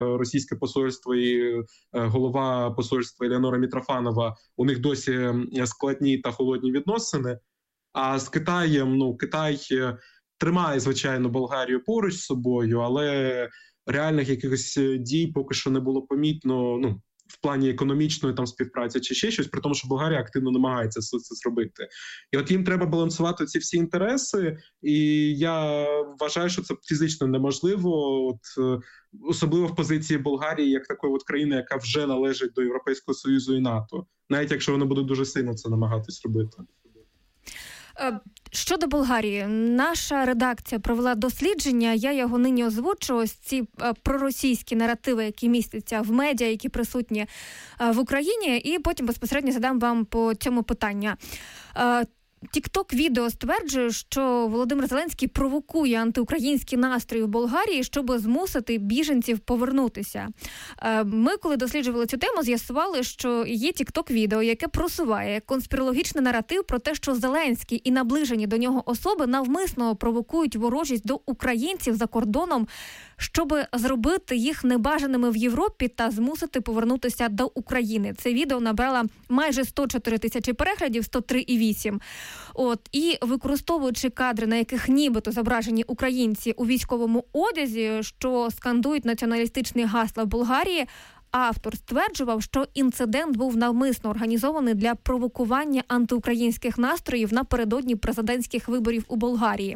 російське посольство і голова посольства Елеонора Мітрофанова, у них досі складні та холодні відносини. А з Китаєм, Китай тримає, звичайно, Болгарію поруч з собою, але реальних якихось дій поки що не було помітно, в плані економічної там співпраці чи ще щось, при тому, що Болгарія активно намагається це зробити. І от їм треба балансувати ці всі інтереси, і я вважаю, що це фізично неможливо, особливо в позиції Болгарії, як такої країни, яка вже належить до Європейського Союзу і НАТО, навіть якщо вони будуть дуже сильно це намагатись робити. Щодо Болгарії, наша редакція провела дослідження, я його нині озвучу, ось ці проросійські наративи, які містяться в медіа, які присутні в Україні, і потім безпосередньо задам вам по цьому питання. Тік-ток-відео стверджує, що Володимир Зеленський провокує антиукраїнські настрої в Болгарії, щоб змусити біженців повернутися. Ми, коли досліджували цю тему, з'ясували, що є тік-ток-відео, яке просуває конспірологічний наратив про те, що Зеленський і наближені до нього особи навмисно провокують ворожість до українців за кордоном, щоб зробити їх небажаними в Європі та змусити повернутися до України. Це відео набрало майже 104 тисячі переглядів, 103,8. І використовуючи кадри, на яких нібито зображені українці у військовому одязі, що скандують націоналістичні гасла в Болгарії, автор стверджував, що інцидент був навмисно організований для провокування антиукраїнських настроїв напередодні президентських виборів у Болгарії.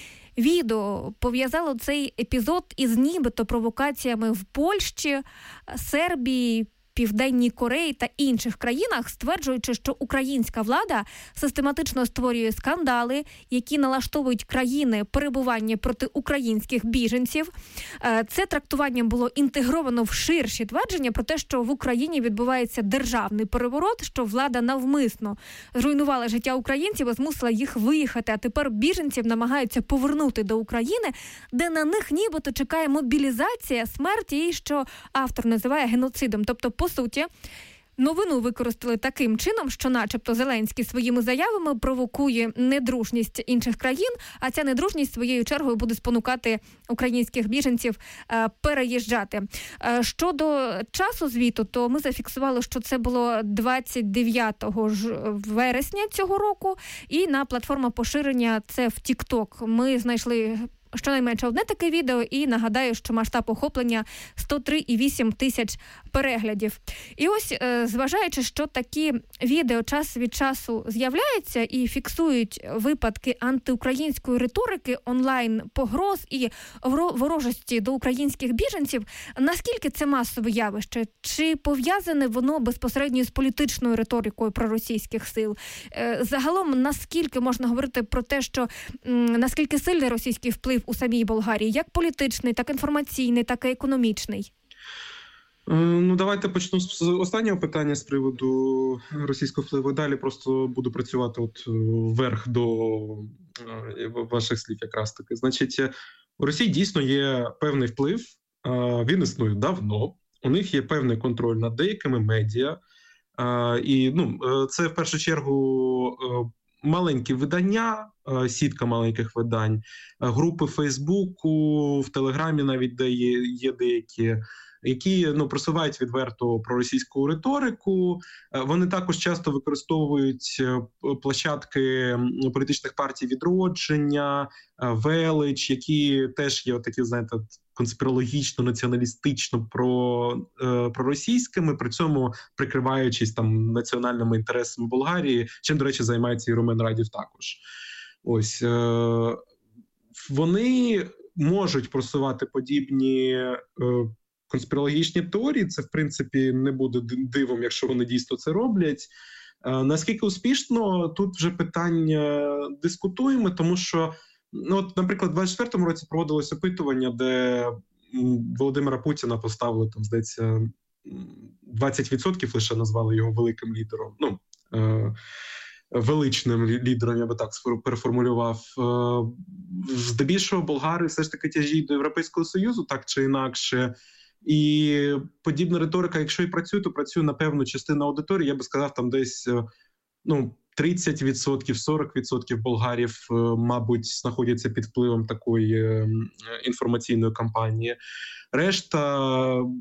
Відео пов'язало цей епізод із нібито провокаціями в Польщі, Сербії, Південній Кореї та інших країнах, стверджуючи, що українська влада систематично створює скандали, які налаштовують країни перебування проти українських біженців. Це трактування було інтегровано в ширші твердження про те, що в Україні відбувається державний переворот, що влада навмисно зруйнувала життя українців і змусила їх виїхати, а тепер біженців намагаються повернути до України, де на них нібито чекає мобілізація, смерть і що автор називає геноцидом. Тобто, по суті, новину використали таким чином, що начебто Зеленський своїми заявами провокує недружність інших країн, а ця недружність своєю чергою буде спонукати українських біженців переїжджати. Щодо часу звіту, то ми зафіксували, що це було 29 вересня цього року, і на платформа поширення це в TikTok. Ми знайшли щонайменше одне таке відео, і нагадаю, що масштаб охоплення 103,8 тисяч переглядів. І ось, зважаючи, що такі відео час від часу з'являються і фіксують випадки антиукраїнської риторики, онлайн-погроз і ворожості до українських біженців, наскільки це масове явище? Чи пов'язане воно безпосередньо з політичною риторикою проросійських сил? Загалом, наскільки можна говорити про те, що наскільки сильний російський вплив у самій Болгарії, як політичний, так інформаційний, так і економічний? Давайте почну з останнього питання з приводу російського впливу. Далі просто буду працювати вверх до ваших слів якраз таки. Значить, у Росії дійсно є певний вплив, він існує давно, у них є певний контроль над деякими медіа, і це в першу чергу маленькі видання, сітка маленьких видань, групи Фейсбуку, в Телеграмі навіть де є деякі, які просувають відверто проросійську риторику. Вони також часто використовують площадки політичних партій «Відродження», «Велич», які теж є такі, знаєте, конспірологічно, націоналістично проросійськими, при цьому прикриваючись там національними інтересами Болгарії, чим, до речі, займається і Румен Радів також. Ось вони можуть просувати подібні конспірологічні теорії, це, в принципі, не буде дивом, якщо вони дійсно це роблять. Наскільки успішно, тут вже питання дискутуємо, тому що, наприклад, у 2024 році проводилось опитування, де Володимира Путіна поставили, там, здається, 20% лише назвали його великим лідером, величним лідером, я би так переформулював. Здебільшого болгари все ж таки тяжіють до Європейського Союзу, так чи інакше. І подібна риторика, якщо і працює, то працює на певну частину аудиторії. Я би сказав, там десь 30%, 40% болгарів, мабуть, знаходяться під впливом такої інформаційної кампанії. Решта